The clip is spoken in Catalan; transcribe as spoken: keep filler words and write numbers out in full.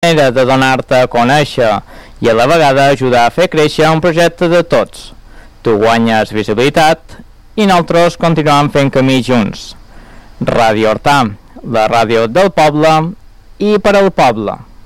manera de donar-te a conèixer i a la vegada ajudar a fer créixer un projecte de tots. Tu guanyes visibilitat i nosaltres continuem fent camí junts. Ràdio Hortà, la ràdio del poble i per al poble.